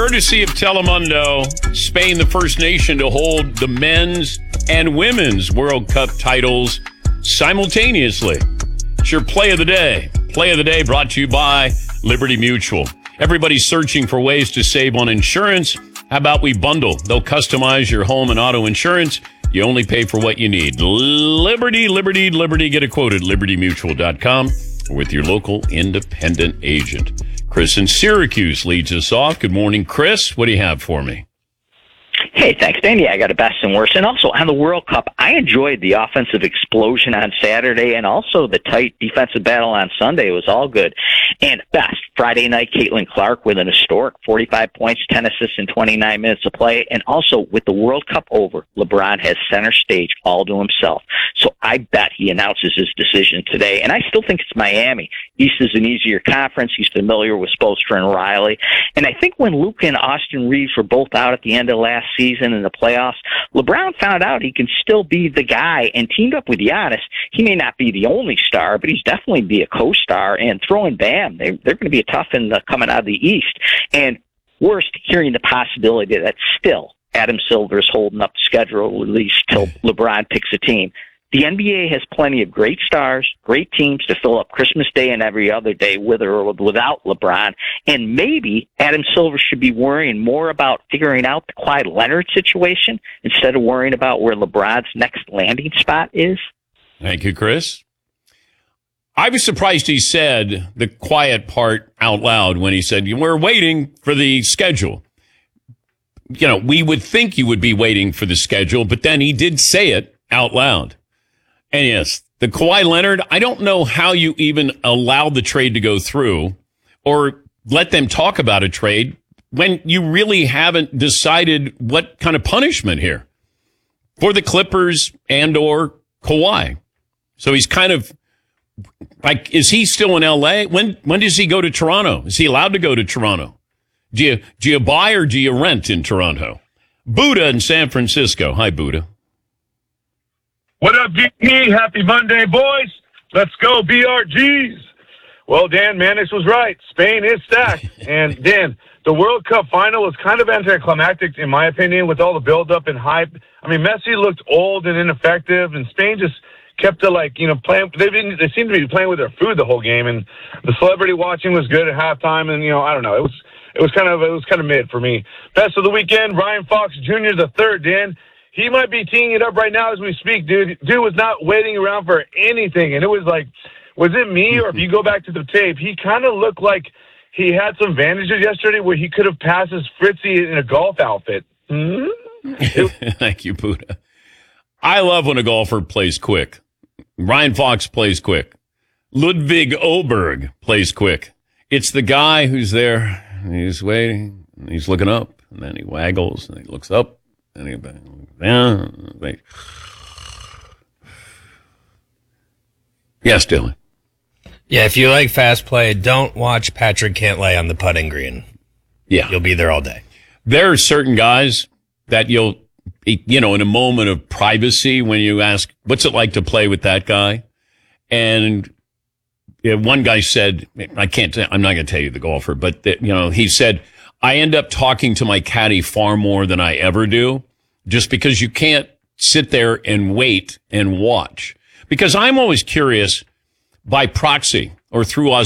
Courtesy of Telemundo, Spain, the first nation to hold the men's and women's World Cup titles simultaneously. It's your play of the day. Play of the day brought to you by Liberty Mutual. Everybody's searching for ways to save on insurance. How about we bundle? They'll customize your home and auto insurance. You only pay for what you need. Liberty. Get a quote at libertymutual.com or with your local independent agent. Chris in Syracuse leads us off. Good morning, Chris. What do you have for me? Hey, thanks, Dan. Yeah, I got a best and worst. And also on the World Cup, I enjoyed the offensive explosion on Saturday and also the tight defensive battle on Sunday. It was all good. And best, Friday night, Caitlin Clark with an historic 45 points, 10 assists in 29 minutes of play. And also with the World Cup over, LeBron has center stage all to himself. So I bet he announces his decision today. And I still think it's Miami. East is an easier conference. He's familiar with Spoelstra and Riley. And I think when Luka and Austin Reeves were both out at the end of last season in the playoffs, LeBron found out he can still be the guy and teamed up with Giannis. He may not be the only star, but he's definitely be a co-star. And throwing Bam, they're going to be tough in coming out of the East. And worst, hearing the possibility that still Adam Silver is holding up the schedule at least till LeBron picks a team. The NBA has plenty of great stars, great teams to fill up Christmas Day and every other day with or without LeBron. And maybe Adam Silver should be worrying more about figuring out the Kawhi Leonard situation instead of worrying about where LeBron's next landing spot is. Thank you, Chris. I was surprised he said the quiet part out loud when he said, we're waiting for the schedule. You know, we would think you would be waiting for the schedule, but then he did say it out loud. And yes, the Kawhi Leonard, I don't know how you even allowed the trade to go through or let them talk about a trade when you really haven't decided what kind of punishment here for the Clippers and or Kawhi. So he's kind of like, is he still in L.A.? When does he go to Toronto? Is he allowed to go to Toronto? Do you buy or do you rent in Toronto? Buddha in San Francisco. Hi, Buddha. What up, DP? Happy Monday, boys. Let's go, BRGs. Well, Dan Mannix was right. Spain is stacked. And, Dan, the World Cup final was kind of anticlimactic, in my opinion, with all the buildup and hype. I mean, Messi looked old and ineffective, and Spain just kept to, playing. They seemed to be playing with their food the whole game, and the celebrity watching was good at halftime, and, I don't know. It was kind of mid for me. Best of the weekend, Ryan Fox Jr. the third, Dan. He might be teeing it up right now as we speak, dude. Dude was not waiting around for anything. And it was like, was it me? Or if you go back to the tape, he kind of looked like he had some advantages yesterday where he could have passed his Fritzy in a golf outfit. Thank you, Buddha. I love when a golfer plays quick. Ryan Fox plays quick. Ludwig Oberg plays quick. It's the guy who's there, and he's waiting, and he's looking up, and then he waggles, and he looks up. Yes, Dylan. Yeah, if you like fast play, don't watch Patrick Cantlay on the putting green. Yeah. You'll be there all day. There are certain guys that you'll, in a moment of privacy when you ask, what's it like to play with that guy? And one guy said, I'm not going to tell you the golfer, but, he said, I end up talking to my caddy far more than I ever do, just because you can't sit there and wait and watch. Because I'm always curious by proxy or through